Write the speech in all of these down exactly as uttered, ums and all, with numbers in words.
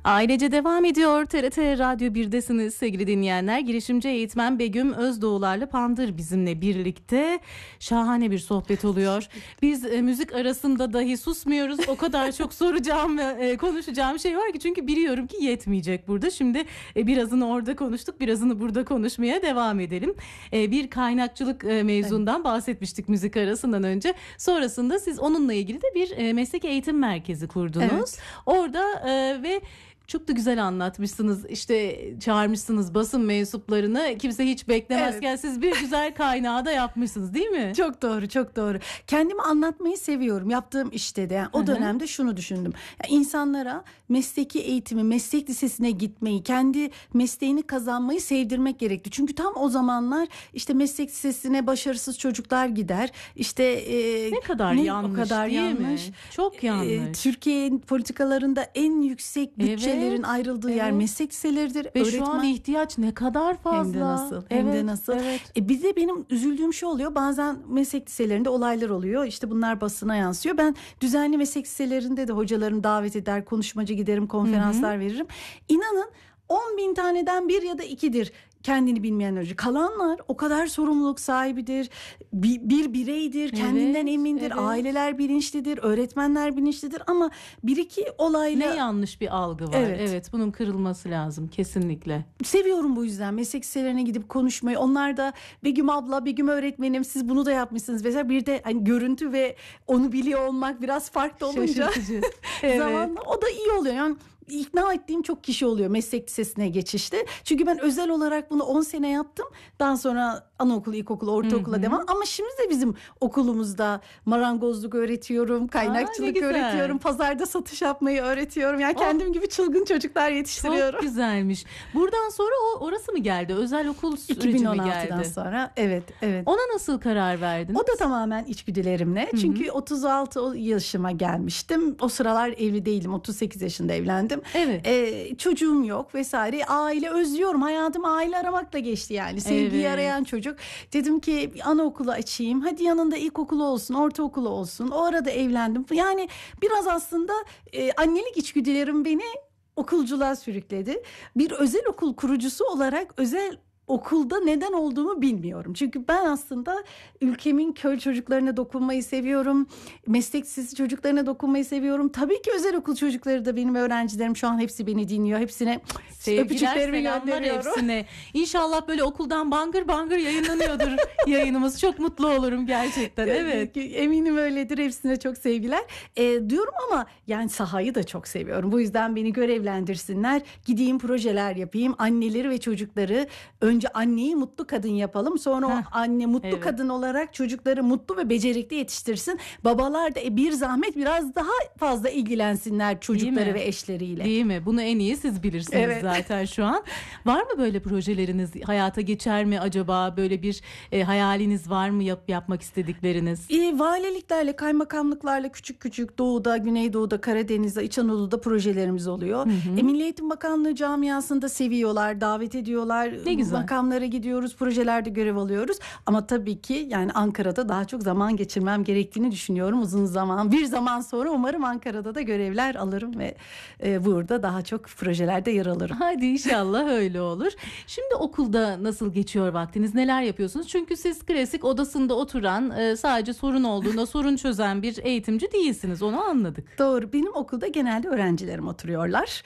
Ailece devam ediyor. T R T Radyo birdesiniz sevgili dinleyenler. Girişimci eğitmen Begüm Özdoğular'la Pandır bizimle birlikte. Şahane bir sohbet oluyor. Biz e, müzik arasında dahi susmuyoruz. O kadar çok soracağım ve e, konuşacağım şey var ki, çünkü biliyorum ki yetmeyecek burada. Şimdi e, birazını orada konuştuk, birazını burada konuşmaya devam edelim. E, bir kaynakçılık e, mezunundan evet. bahsetmiştik müzik arasından önce. Sonrasında siz onunla ilgili de bir e, meslek eğitim merkezi kurdunuz. Evet. Orada e, ve çok da güzel anlatmışsınız. İşte çağırmışsınız basın mensuplarını. Kimse hiç beklemezken evet. siz bir güzel kaynağı da yapmışsınız, değil mi? Çok doğru, çok doğru. Kendimi anlatmayı seviyorum. Yaptığım işte de. Yani o dönemde şunu düşündüm. Yani insanlara mesleki eğitimi, meslek lisesine gitmeyi, kendi mesleğini kazanmayı sevdirmek gerekti. Çünkü tam o zamanlar işte meslek lisesine başarısız çocuklar gider. İşte e, ne kadar ne, yanlış, o kadar değil yanlış. Mi? Çok yanlış. E, Türkiye politikalarında en yüksek bütçe evet. ayrıldığı evet. yer meslek liseleridir. Ve öğretmen... şu an ihtiyaç ne kadar fazla. Hem de nasıl. Hem evet, de nasıl. Evet. E bir de benim üzüldüğüm şey oluyor. Bazen meslek liselerinde olaylar oluyor. İşte bunlar basına yansıyor. Ben düzenli meslek liselerinde de hocalarımı davet eder, konuşmacı giderim, konferanslar Hı-hı. veririm. İnanın on bin taneden bir ya da ikidir kendini bilmeyen öğrenci. Kalanlar o kadar sorumluluk sahibidir. Bir, bir bireydir. Evet, kendinden emindir. Evet. Aileler bilinçlidir. Öğretmenler bilinçlidir. Ama bir iki olayla... Ne yanlış bir algı var. Evet. evet bunun kırılması lazım. Kesinlikle. Seviyorum bu yüzden. Meslek liselerine gidip konuşmayı. Onlar da Begüm abla, Begüm öğretmenim siz bunu da yapmışsınız. Mesela bir de hani görüntü ve onu biliyor olmak biraz farklı olunca. evet. zamanla o da iyi oluyor. Yani İkna ettiğim çok kişi oluyor meslek lisesine geçişte. Çünkü ben özel olarak bunu on sene yaptım. Daha sonra anaokulu, ilkokulu, ortaokula Hı-hı. devam. Ama şimdi de bizim okulumuzda marangozluk öğretiyorum, kaynakçılık Aa, öğretiyorum, pazarda satış yapmayı öğretiyorum. Yani oh. kendim gibi çılgın çocuklar yetiştiriyorum. Çok güzelmiş. Buradan sonra o orası mı geldi? Özel okul süreci mi geldi? iki bin on altıdan sonra evet, evet. Ona nasıl karar verdiniz? O da tamamen içgüdülerimle. Hı-hı. Çünkü otuz altı yaşıma gelmiştim. O sıralar evli değilim. otuz sekiz yaşında evlendim. Evet. Ee, çocuğum yok vesaire. Aile özlüyorum. Hayatım aile aramakla geçti yani. Sevgiyi evet. arayan çocuk. Dedim ki anaokulu açayım. Hadi yanında ilkokulu olsun, ortaokulu olsun. O arada evlendim. Yani biraz aslında e, annelik içgüdülerim beni okulculuğa sürükledi. Bir özel okul kurucusu olarak özel okulda neden olduğumu bilmiyorum. Çünkü ben aslında ülkemin köy çocuklarına dokunmayı seviyorum. Meslek lisesi çocuklarına dokunmayı seviyorum. Tabii ki özel okul çocukları da benim öğrencilerim. Şu an hepsi beni dinliyor. Hepsine öpücüklerimi gönderiyorum. Hepsine. İnşallah böyle okuldan bangır bangır yayınlanıyordur yayınımız. Çok mutlu olurum gerçekten. Evet. Eminim öyledir. Hepsine çok sevgiler. E, diyorum ama yani sahayı da çok seviyorum. Bu yüzden beni görevlendirsinler. Gideyim projeler yapayım. Anneleri ve çocukları önce anneyi mutlu kadın yapalım. Sonra Heh, o anne mutlu evet. kadın olarak çocukları mutlu ve becerikli yetiştirsin. Babalar da e, bir zahmet biraz daha fazla ilgilensinler çocukları ve eşleriyle. Değil mi? Bunu en iyi siz bilirsiniz evet. zaten şu an. Var mı böyle projeleriniz? Hayata geçer mi acaba? Böyle bir e, hayaliniz var mı yap, yapmak istedikleriniz? E, valiliklerle, kaymakamlıklarla küçük küçük Doğu'da, Güneydoğu'da, Karadeniz'de, İç Anadolu'da projelerimiz oluyor. Hı hı. E, Milli Eğitim Bakanlığı camiasında seviyorlar, davet ediyorlar. Ne güzel. Makamlara gidiyoruz, projelerde görev alıyoruz. Ama tabii ki yani Ankara'da daha çok zaman geçirmem gerektiğini düşünüyorum uzun zaman. Bir zaman sonra umarım Ankara'da da görevler alırım ve e, burada daha çok projelerde yer alırım. Hadi inşallah öyle olur. Şimdi okulda nasıl geçiyor vaktiniz? Neler yapıyorsunuz? Çünkü siz klasik odasında oturan, e, sadece sorun olduğunda sorun çözen bir eğitimci değilsiniz. Onu anladık. Doğru. Benim okulda genelde öğrencilerim oturuyorlar.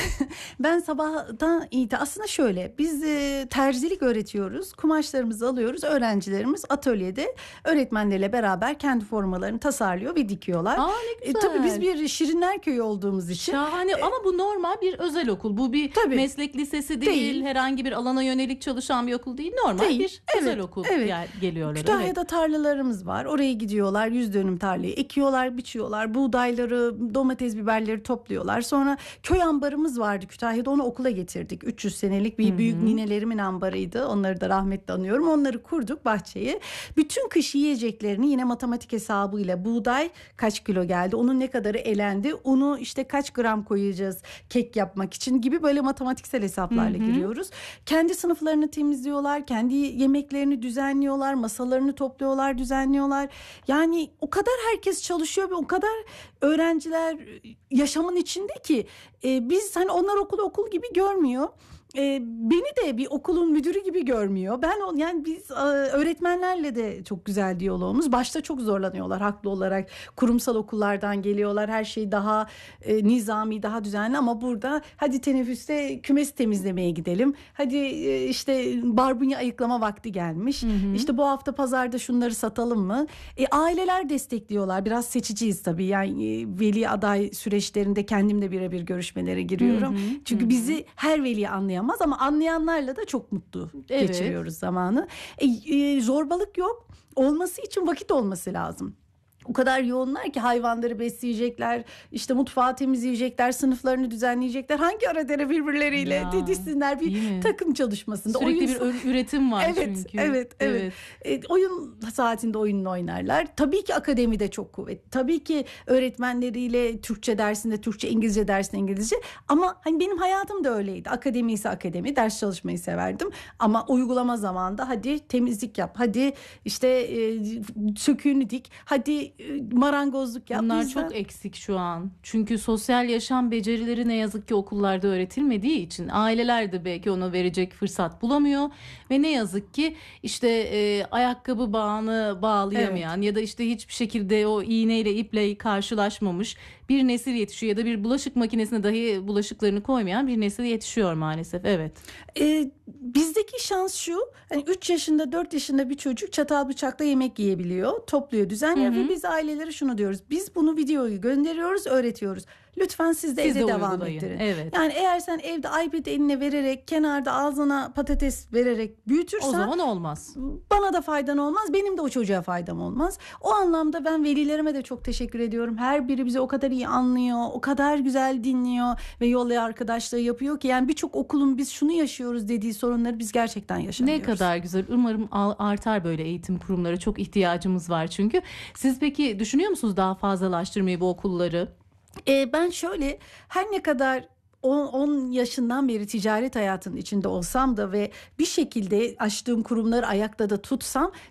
Ben sabahtan iyi aslında şöyle biz e, terzilik öğretiyoruz. Kumaşlarımızı alıyoruz. Öğrencilerimiz atölyede öğretmenlerle beraber kendi formalarını tasarlıyor ve dikiyorlar. Aa, ne güzel. E, tabii biz bir Şirinler Köyü olduğumuz için. Şahane e, ama bu normal bir özel okul. Bu bir tabii, meslek lisesi değil, değil. Herhangi bir alana yönelik çalışan bir okul değil. Normal değil. bir evet, özel okul evet. gel, geliyorlar. Kütahya'da evet. tarlalarımız var. Oraya gidiyorlar. Yüz dönüm tarlayı ekiyorlar, biçiyorlar. Buğdayları, domates, biberleri topluyorlar. Sonra köy ambarımız vardı Kütahya'da. Onu okula getirdik. üç yüz senelik bir Hı-hı. büyük ninelerimin ambarı. ambarıydı. Onları da rahmetle anıyorum. Onları kurduk bahçeyi. Bütün kış yiyeceklerini yine matematik hesabıyla buğday kaç kilo geldi, onun ne kadarı elendi, unu işte kaç gram koyacağız kek yapmak için gibi böyle matematiksel hesaplarla Hı hı. giriyoruz. Kendi sınıflarını temizliyorlar, kendi yemeklerini düzenliyorlar, masalarını topluyorlar, düzenliyorlar. Yani o kadar herkes çalışıyor ve o kadar öğrenciler yaşamın içinde ki e, biz hani onlar okul okul gibi görmüyor. E, beni de bir okulun müdürü gibi görmüyor. Ben on, yani biz e, öğretmenlerle de çok güzel diyalogumuz. Başta çok zorlanıyorlar haklı olarak. Kurumsal okullardan geliyorlar. Her şey daha e, nizami, daha düzenli ama burada hadi teneffüste kümesi temizlemeye gidelim. Hadi e, işte barbunya ayıklama vakti gelmiş. Hı hı. İşte bu hafta pazarda şunları satalım mı? E, aileler destekliyorlar. Biraz seçiciyiz tabii. Yani e, veli aday süreçlerinde kendim de birebir görüşmelere giriyorum. Hı hı. Çünkü hı hı. bizi her veli anlayamaz ama anlayanlarla da çok mutlu evet. geçiriyoruz zamanı. E, e, zorbalık yok. Olması için vakit olması lazım. O kadar yoğunlar ki hayvanları besleyecekler, işte mutfağı temizleyecekler, sınıflarını düzenleyecekler. Hangi ara birbirleriyle ya, didişsinler bir takım çalışmasında. Sürekli oyun... bir üretim var evet, çünkü. Evet, evet. evet. E, oyun saatinde oyununu oynarlar. Tabii ki akademi de çok kuvvetli. Tabii ki öğretmenleriyle Türkçe dersinde Türkçe, İngilizce dersinde İngilizce. Ama hani benim hayatım da öyleydi. Akademi ise akademi, ders çalışmayı severdim. Ama uygulama zamanında hadi temizlik yap, hadi işte e, söküğünü dik, hadi marangozluk yap. Bunlar Bizden... çok eksik şu an. Çünkü sosyal yaşam becerileri ne yazık ki okullarda öğretilmediği için aileler de belki ona verecek fırsat bulamıyor ve ne yazık ki işte e, ayakkabı bağını bağlayamayan evet. ya da işte hiçbir şekilde o iğneyle iple karşılaşmamış bir nesil yetişiyor ya da bir bulaşık makinesine dahi bulaşıklarını koymayan bir nesil yetişiyor maalesef. Evet. Ee, bizdeki şans şu, hani üç yaşında dört yaşında bir çocuk çatal bıçakla yemek yiyebiliyor, topluyor, düzenliyor ve biz ailelere şunu diyoruz: biz bunu videoyu gönderiyoruz, öğretiyoruz. Lütfen siz de siz evde de devam uygulayın. ettirin. Evet. Yani eğer sen evde iPad eline vererek, kenarda ağzına patates vererek büyütürsen, o zaman olmaz. Bana da faydan olmaz, benim de o çocuğa faydam olmaz. O anlamda ben velilerime de çok teşekkür ediyorum. Her biri bizi o kadar iyi anlıyor, o kadar güzel dinliyor ve yol arkadaşlığı yapıyor ki yani birçok okulun biz şunu yaşıyoruz dediği sorunları biz gerçekten yaşamıyoruz. Ne kadar güzel. Umarım artar böyle eğitim kurumları. Çok ihtiyacımız var çünkü. Siz peki düşünüyor musunuz daha fazlalaştırmayı bu okulları? Ee, ben şöyle, her ne kadar on yaşından beri ticaret hayatının içinde olsam da ve bir şekilde açtığım kurumları ayakta da tutsam,